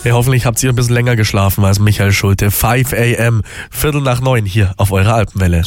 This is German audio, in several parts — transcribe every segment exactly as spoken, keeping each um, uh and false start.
Ja, hoffentlich habt ihr ein bisschen länger geschlafen als Michael Schulte. fünf a.m., Viertel nach neun hier auf eurer Alpenwelle.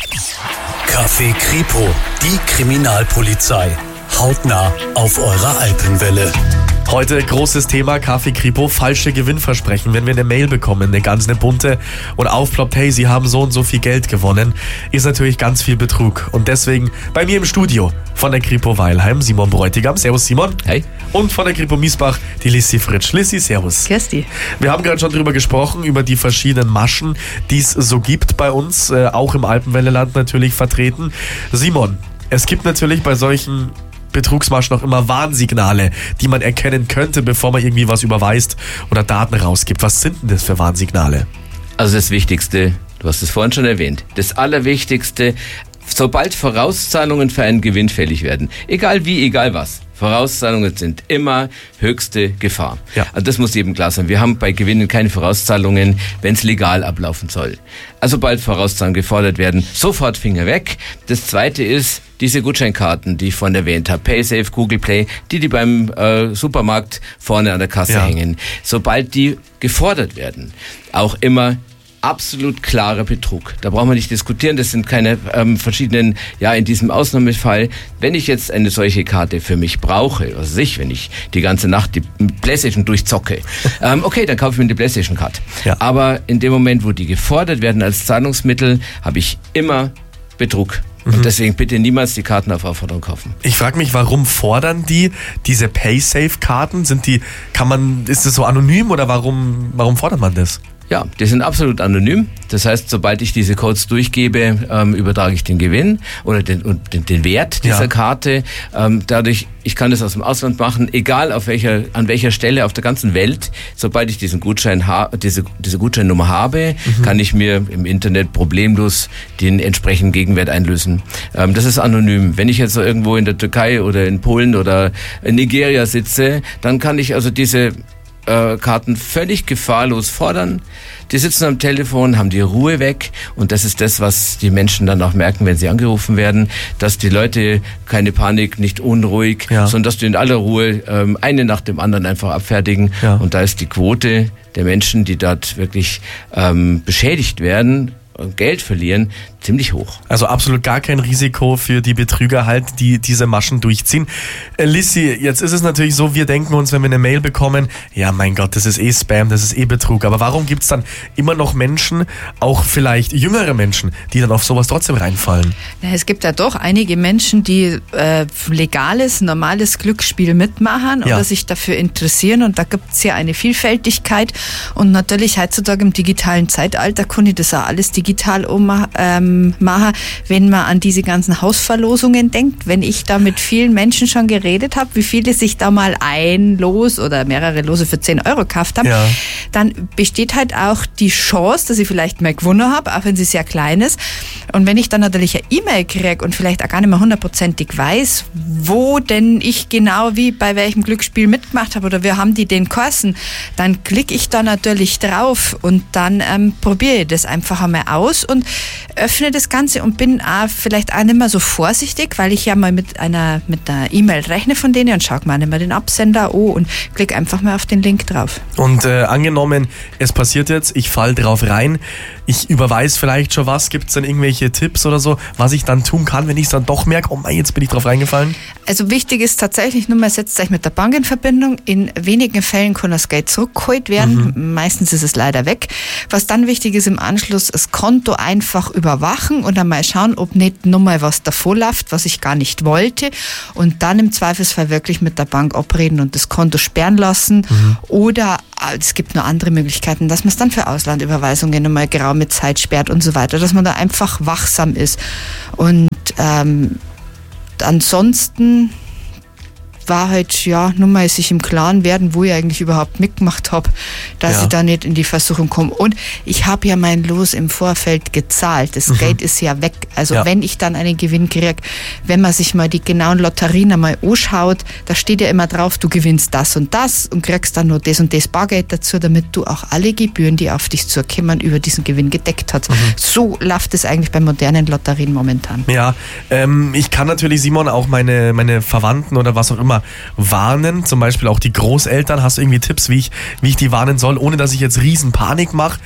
Café Kripo, die Kriminalpolizei. Hautnah auf eurer Alpenwelle. Heute großes Thema, Café Kripo, falsche Gewinnversprechen. Wenn wir eine Mail bekommen, eine ganz eine bunte und aufploppt, hey, Sie haben so und so viel Geld gewonnen, ist natürlich ganz viel Betrug. Und deswegen bei mir im Studio von der Kripo Weilheim, Simon Bräutigam. Servus Simon. Hey. Und von der Kripo Miesbach, die Lissi Fritsch. Lissi, servus. Christi. Wir haben gerade schon drüber gesprochen, über die verschiedenen Maschen, die es so gibt bei uns, äh, auch im Alpenwelleland natürlich vertreten. Simon, es gibt natürlich bei solchen Betrugsmaschen noch immer Warnsignale, die man erkennen könnte, bevor man irgendwie was überweist oder Daten rausgibt. Was sind denn das für Warnsignale? Also das Wichtigste, du hast es vorhin schon erwähnt, das Allerwichtigste, sobald Vorauszahlungen für einen Gewinn fällig werden, egal wie, egal was, Vorauszahlungen sind immer höchste Gefahr. Ja. Also das muss jedem klar sein. Wir haben bei Gewinnen keine Vorauszahlungen, wenn es legal ablaufen soll. Also sobald Vorauszahlungen gefordert werden, sofort Finger weg. Das Zweite ist diese Gutscheinkarten, die ich vorhin erwähnt habe, PaySafe, Google Play, die die beim äh, Supermarkt vorne an der Kasse ja. hängen. Sobald die gefordert werden, auch immer absolut klarer Betrug. Da brauchen wir nicht diskutieren, das sind keine ähm, verschiedenen, ja in diesem Ausnahmefall, wenn ich jetzt eine solche Karte für mich brauche, also ich, wenn ich die ganze Nacht die Playstation durchzocke, ähm, okay, dann kaufe ich mir die Playstation-Card. Ja. Aber in dem Moment, wo die gefordert werden als Zahlungsmittel, habe ich immer Betrug. Und deswegen bitte niemals die Karten auf Aufforderung kaufen. Ich frage mich, warum fordern die diese PaySafe-Karten? Sind die, kann man, ist das so anonym oder warum, warum fordert man das? Ja, die sind absolut anonym. Das heißt, sobald ich diese Codes durchgebe, ähm, übertrage ich den Gewinn oder den, und den, den Wert dieser Ja. Karte. Ähm, dadurch, ich kann das aus dem Ausland machen, egal auf welcher, an welcher Stelle auf der ganzen Welt. Sobald ich diesen Gutschein ha- diese, diese Gutscheinnummer habe, mhm. kann ich mir im Internet problemlos den entsprechenden Gegenwert einlösen. Ähm, das ist anonym. Wenn ich jetzt so irgendwo in der Türkei oder in Polen oder in Nigeria sitze, dann kann ich also diese Karten völlig gefahrlos fordern. Die sitzen am Telefon, haben die Ruhe weg und das ist das, was die Menschen dann auch merken, wenn sie angerufen werden, dass die Leute keine Panik, nicht unruhig, ja. sondern dass die in aller Ruhe ähm, eine nach dem anderen einfach abfertigen Ja. und da ist die Quote der Menschen, die dort wirklich ähm, beschädigt werden und Geld verlieren, ziemlich hoch. Also absolut gar kein Risiko für die Betrüger halt, die diese Maschen durchziehen. Äh, Lissi, jetzt ist es natürlich so, wir denken uns, wenn wir eine Mail bekommen, ja mein Gott, das ist eh Spam, das ist eh Betrug. Aber warum gibt's dann immer noch Menschen, auch vielleicht jüngere Menschen, die dann auf sowas trotzdem reinfallen? Ja, es gibt ja doch einige Menschen, die äh, legales, normales Glücksspiel mitmachen Ja. oder sich dafür interessieren und da gibt's ja eine Vielfältigkeit und natürlich heutzutage im digitalen Zeitalter kann ich das auch alles digital ummachen. Ähm, machen, wenn man an diese ganzen Hausverlosungen denkt, wenn ich da mit vielen Menschen schon geredet habe, wie viele sich da mal ein Los oder mehrere Lose für zehn Euro gekauft haben, Ja. dann besteht halt auch die Chance, dass ich vielleicht mal gewonnen habe, auch wenn sie sehr klein ist. Und wenn ich dann natürlich eine E-Mail kriege und vielleicht auch gar nicht mehr hundertprozentig weiß, wo denn ich genau wie bei welchem Glücksspiel mitgemacht habe oder wir haben die den Kursen, dann klicke ich da natürlich drauf und dann ähm, probiere ich das einfach einmal aus und öffne das Ganze und bin auch vielleicht auch nicht mehr so vorsichtig, weil ich ja mal mit einer mit einer E-Mail rechne von denen und schaue mal nicht mehr den Absender an und klicke einfach mal auf den Link drauf. Und äh, angenommen, es passiert jetzt, ich fall drauf rein, ich überweise vielleicht schon was, gibt es dann irgendwelche Tipps oder so, was ich dann tun kann, wenn ich es dann doch merke, oh mein, jetzt bin ich drauf reingefallen? Also wichtig ist tatsächlich nur mal, setzt euch mit der Bank in Verbindung. In wenigen Fällen kann das Geld zurückgeholt werden. Mhm. Meistens ist es leider weg. Was dann wichtig ist, im Anschluss das Konto einfach überwachen und einmal schauen, ob nicht nur mal was davor läuft, was ich gar nicht wollte. Und dann im Zweifelsfall wirklich mit der Bank abreden und das Konto sperren lassen. Mhm. Oder es gibt noch andere Möglichkeiten, dass man es dann für Auslandüberweisungen nochmal geraume Zeit sperrt und so weiter, dass man da einfach wachsam ist. Und ähm, ansonsten war halt, ja, nur mal sich im Klaren werden, wo ich eigentlich überhaupt mitgemacht habe, dass Ja. ich da nicht in die Versuchung komme. Und ich habe ja mein Los im Vorfeld gezahlt. Das Mhm. Geld ist ja weg. Also Ja. wenn ich dann einen Gewinn kriege, wenn man sich mal die genauen Lotterien einmal anschaut, da steht ja immer drauf, du gewinnst das und das und kriegst dann nur das und das Bargeld dazu, damit du auch alle Gebühren, die auf dich zukommen, über diesen Gewinn gedeckt hast. Mhm. So läuft es eigentlich bei modernen Lotterien momentan. Ja, ähm, ich kann natürlich, Simon, auch meine, meine Verwandten oder was auch immer Thema Warnen, zum Beispiel auch die Großeltern. Hast du irgendwie Tipps, wie ich, wie ich die warnen soll, ohne dass ich jetzt riesen Panik mache?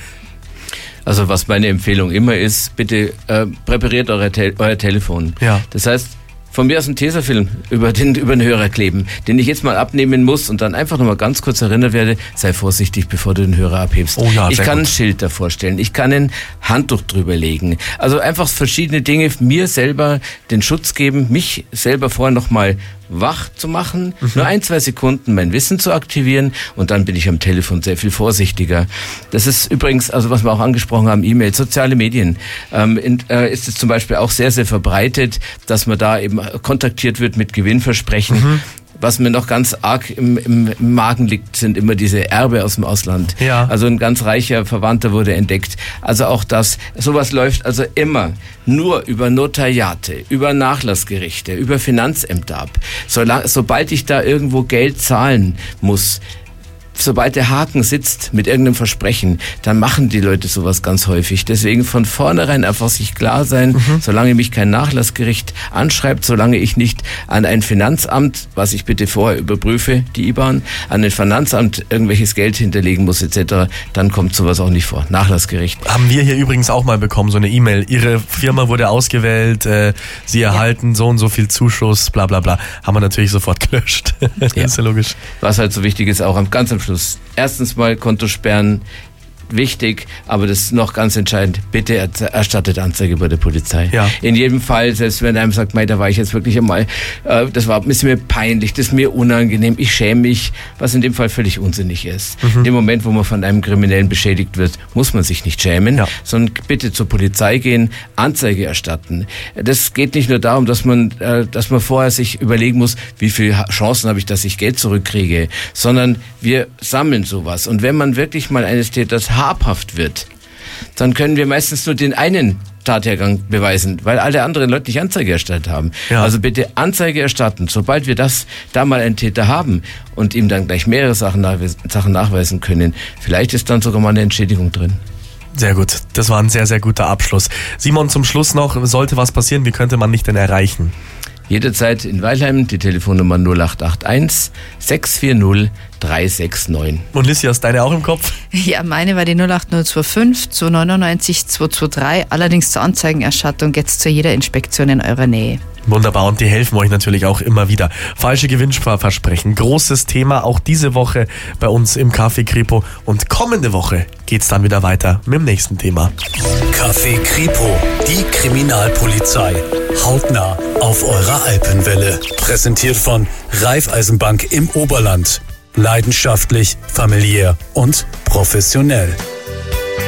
Also was meine Empfehlung immer ist, bitte äh, präpariert eure Te- euer Telefon. Ja. Das heißt, von mir aus einen Tesafilm über den, über den Hörer kleben, den ich jetzt mal abnehmen muss und dann einfach nochmal ganz kurz erinnert werde, sei vorsichtig, bevor du den Hörer abhebst. Oh ja, ich sehr kann gut. ein Schild davor stellen, ich kann ein Handtuch drüber legen. Also einfach verschiedene Dinge, mir selber den Schutz geben, mich selber vorher nochmal wach zu machen, mhm. nur ein, zwei Sekunden mein Wissen zu aktivieren und dann bin ich am Telefon sehr viel vorsichtiger. Das ist übrigens, also was wir auch angesprochen haben, E-Mail, soziale Medien, ähm, in, äh, ist es zum Beispiel auch sehr, sehr verbreitet, dass man da eben kontaktiert wird mit Gewinnversprechen. Mhm. Was mir noch ganz arg im, im, im Magen liegt, sind immer diese Erbe aus dem Ausland. Ja. Also ein ganz reicher Verwandter wurde entdeckt. Also auch das, sowas läuft also immer nur über Notariate, über Nachlassgerichte, über Finanzämter ab. Solang, sobald ich da irgendwo Geld zahlen muss, sobald der Haken sitzt mit irgendeinem Versprechen, dann machen die Leute sowas ganz häufig. Deswegen von vornherein einfach sich klar sein, mhm. solange mich kein Nachlassgericht anschreibt, solange ich nicht an ein Finanzamt, was ich bitte vorher überprüfe, die I B A N, an ein Finanzamt irgendwelches Geld hinterlegen muss et cetera, dann kommt sowas auch nicht vor. Nachlassgericht. Haben wir hier übrigens auch mal bekommen, so eine E-Mail. Ihre Firma wurde ausgewählt, äh, Sie erhalten ja. so und so viel Zuschuss, bla bla bla. Haben wir natürlich sofort gelöscht. Das ja. ist ja logisch. Was halt so wichtig ist, auch am ganz am Schluss. Erstens mal Konto sperren, wichtig, aber das ist noch ganz entscheidend, bitte erstattet Anzeige bei der Polizei. Ja. In jedem Fall, selbst wenn einem sagt, mei, da war ich jetzt wirklich einmal, äh, das war ist mir peinlich, das ist mir unangenehm, ich schäme mich, was in dem Fall völlig unsinnig ist. Mhm. In dem Moment, wo man von einem Kriminellen beschädigt wird, muss man sich nicht schämen, ja. sondern bitte zur Polizei gehen, Anzeige erstatten. Das geht nicht nur darum, dass man, äh, dass man vorher sich überlegen muss, wie viele Chancen habe ich, dass ich Geld zurückkriege, sondern wir sammeln sowas. Und wenn man wirklich mal eines Täters habhaft wird, dann können wir meistens nur den einen Tathergang beweisen, weil alle anderen Leute nicht Anzeige erstattet haben. Ja. Also bitte Anzeige erstatten, sobald wir das da mal einen Täter haben und ihm dann gleich mehrere Sachen, nachweisen, Sachen nachweisen können. Vielleicht ist dann sogar mal eine Entschädigung drin. Sehr gut, das war ein sehr, sehr guter Abschluss. Simon, zum Schluss noch, sollte was passieren, wie könnte man dich denn erreichen? Jederzeit in Weilheim, die Telefonnummer null acht acht eins sechs vier null drei sechs neun. Und Lissi, hast deine auch im Kopf? Ja, meine war die null acht null zwei fünf zwei neun neun zwei zwei drei. Allerdings zur Anzeigenerstattung jetzt zu jeder Inspektion in eurer Nähe. Wunderbar, und die helfen euch natürlich auch immer wieder. Falsche Gewinnsparversprechen, großes Thema, auch diese Woche bei uns im Café Kripo. Und kommende Woche geht's dann wieder weiter mit dem nächsten Thema. Café Kripo, die Kriminalpolizei. Hautnah auf eurer Alpenwelle. Präsentiert von Raiffeisenbank im Oberland. Leidenschaftlich, familiär und professionell.